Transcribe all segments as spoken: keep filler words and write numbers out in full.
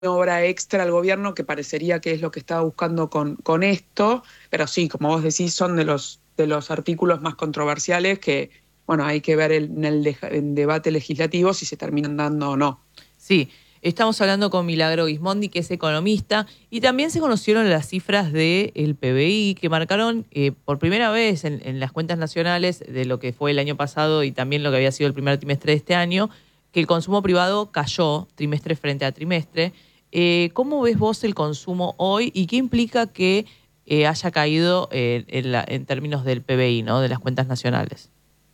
obra extra al gobierno, que parecería que es lo que estaba buscando con, con esto, pero sí, como vos decís, son de los, de los artículos más controversiales que, bueno, hay que ver el, en el de, en debate legislativo si se terminan dando o no. Sí, estamos hablando con Milagro Gismondi, que es economista, y también se conocieron las cifras del P B I, que marcaron eh, por primera vez en, en las cuentas nacionales de lo que fue el año pasado y también lo que había sido el primer trimestre de este año, que el consumo privado cayó trimestre frente a trimestre. Eh, ¿Cómo ves vos el consumo hoy y qué implica que eh, haya caído eh, en, la- en términos del P B I, ¿no? De las cuentas nacionales?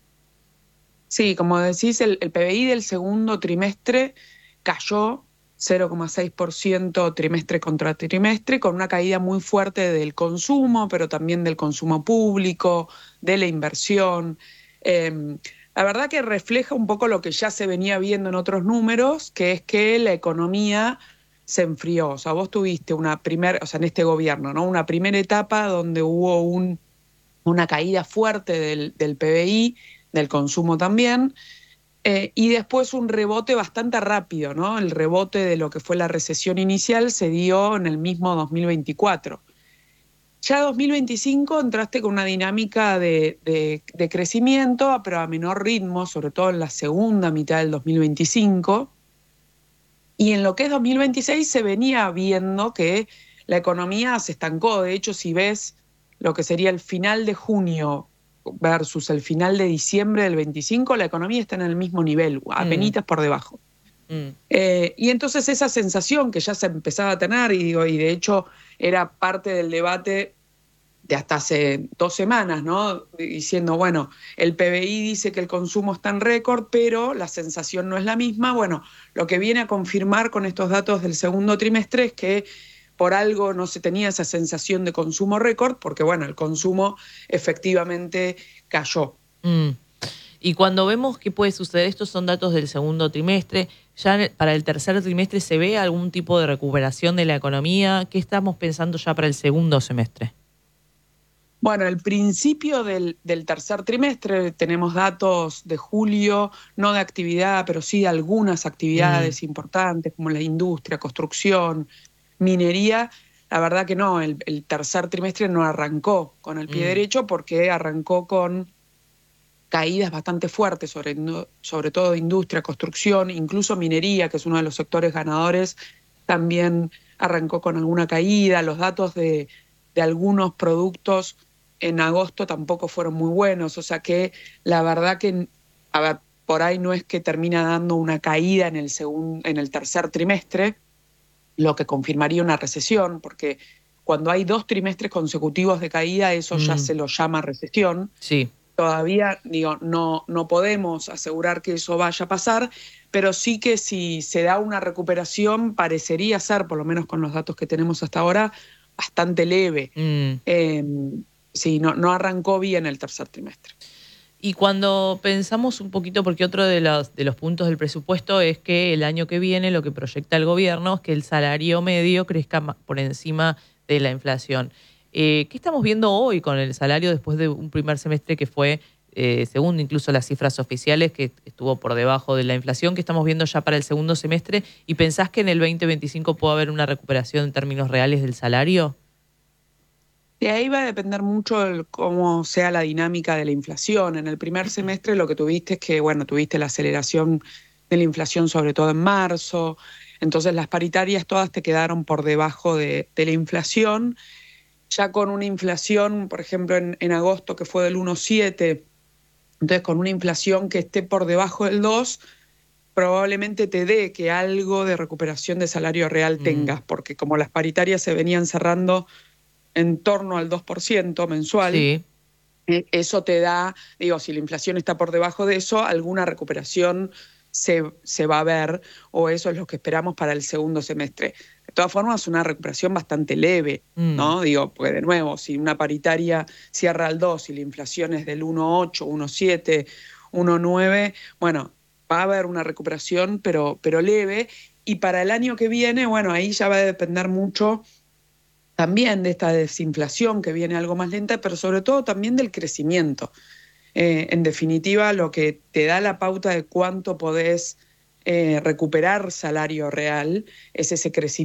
Sí, como decís, el, el P B I del segundo trimestre cayó cero coma seis por ciento trimestre contra trimestre, con una caída muy fuerte del consumo, pero también del consumo público, de la inversión. Eh, la verdad que refleja un poco lo que ya se venía viendo en otros números, que es que la economía se enfrió. O sea, vos tuviste una primera, o sea, en este gobierno, ¿no? Una primera etapa donde hubo un, una caída fuerte del, del P B I, del consumo también, eh, y después un rebote bastante rápido, ¿no? El rebote de lo que fue la recesión inicial se dio en el mismo dos mil veinticuatro. Ya dos mil veinticinco entraste con una dinámica de, de, de crecimiento, pero a menor ritmo, sobre todo en la segunda mitad del dos mil veinticinco. Y en lo que es dos mil veintiséis se venía viendo que la economía se estancó. De hecho, si ves lo que sería el final de junio versus el final de diciembre del veinticinco, la economía está en el mismo nivel, Mm, apenitas por debajo. mm, Eh, y entonces esa sensación que ya se empezaba a tener, y, digo, y de hecho era parte del debate de hasta hace dos semanas, ¿no? Diciendo, bueno, el P B I dice que el consumo está en récord, pero la sensación no es la misma. Bueno, lo que viene a confirmar con estos datos del segundo trimestre es que por algo no se tenía esa sensación de consumo récord, porque bueno, el consumo efectivamente cayó. mm. Y cuando vemos que puede suceder, estos son datos del segundo trimestre, ya en el- para el tercer trimestre se ve algún tipo de recuperación de la economía. ¿Qué estamos pensando ya para el segundo semestre? Bueno, el principio del, del tercer trimestre tenemos datos de julio, no de actividad, pero sí de algunas Mm, actividades importantes como la industria, construcción, minería. La verdad que no, el, el tercer trimestre no arrancó con el pie mm, derecho porque arrancó con caídas bastante fuertes, sobre, sobre todo industria, construcción, incluso minería, que es uno de los sectores ganadores, también arrancó con alguna caída. Los datos de, de algunos productos en agosto tampoco fueron muy buenos, o sea que la verdad que, a ver, por ahí no es que termina dando una caída en el, segun, en el tercer trimestre, lo que confirmaría una recesión, porque cuando hay dos trimestres consecutivos de caída, eso ya mm, se lo llama recesión. sí. Todavía, digo, no, no podemos asegurar que eso vaya a pasar, pero sí que si se da una recuperación, parecería ser, por lo menos con los datos que tenemos hasta ahora, bastante leve. Mm. Eh, sí, no, no arrancó bien el tercer trimestre. Y cuando pensamos un poquito, porque otro de los, de los puntos del presupuesto es que el año que viene lo que proyecta el gobierno es que el salario medio crezca ma- por encima de la inflación. Eh, ¿qué estamos viendo hoy con el salario después de un primer semestre que fue, eh, según incluso las cifras oficiales, que estuvo por debajo de la inflación? ¿Qué estamos viendo ya para el segundo semestre? ¿Y pensás que en el veinte veinticinco puede haber una recuperación en términos reales del salario? De ahí va a depender mucho el cómo sea la dinámica de la inflación. En el primer semestre lo que tuviste es que, bueno, tuviste la aceleración de la inflación, sobre todo en marzo. Entonces las paritarias todas te quedaron por debajo de, de la inflación. Ya con una inflación, por ejemplo, en, en agosto que fue del uno coma siete, entonces con una inflación que esté por debajo del dos, probablemente te dé que algo de recuperación de salario real Mm, tengas, porque como las paritarias se venían cerrando en torno al dos por ciento mensual, sí. eh, eso te da, digo, si la inflación está por debajo de eso, alguna recuperación se, se va a ver, o eso es lo que esperamos para el segundo semestre. De todas formas, una recuperación bastante leve, Mm. ¿no? Digo, porque de nuevo, si una paritaria cierra al dos y la inflación es del uno coma ocho, uno coma siete, uno coma nueve, bueno, va a haber una recuperación, pero, pero leve. Y para el año que viene, bueno, ahí ya va a depender mucho también de esta desinflación que viene algo más lenta, pero sobre todo también del crecimiento. Eh, en definitiva, lo que te da la pauta de cuánto podés eh, recuperar salario real, es ese crecimiento